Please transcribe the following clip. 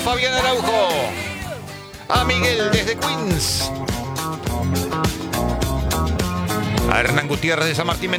Fabián Araujo. A Miguel desde Queens. A Hernán Gutiérrez de San Martín.